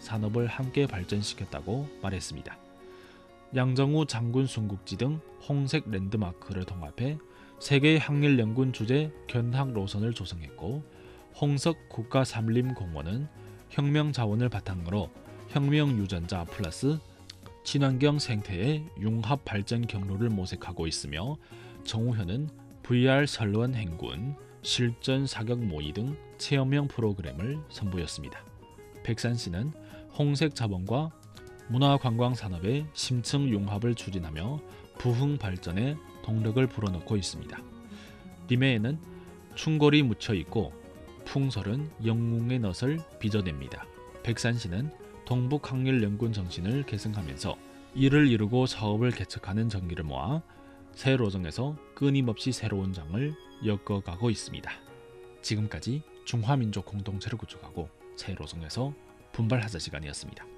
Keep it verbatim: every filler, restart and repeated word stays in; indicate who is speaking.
Speaker 1: 산업을 함께 발전시켰다고 말했습니다. 양정우 장군 순국지 등 홍색 랜드마크를 통합해 세계 항일연군 주재 견학 노선을 조성했고, 홍석 국가산림공원은 혁명 자원을 바탕으로 혁명 유전자 플러스 친환경 생태의 융합 발전 경로를 모색하고 있으며, 정우현은 브이알 설원 행군, 실전 사격 모의 등 체험형 프로그램을 선보였습니다. 백산시는 홍색 자원과 문화관광 산업의 심층 융합을 추진하며 부흥 발전에 동력을 불어넣고 있습니다. 리메에는 충골이 묻혀 있고 풍설은 영웅의 넛을 빚어냅니다. 백산시는 동북항일연군 정신을 계승하면서 이를 이루고 사업을 개척하는 정기를 모아 새 로정에서 끊임없이 새로운 장을 엮어가고 있습니다. 지금까지 중화민족 공동체를 구축하고 새 로정에서 분발하자 시간이었습니다.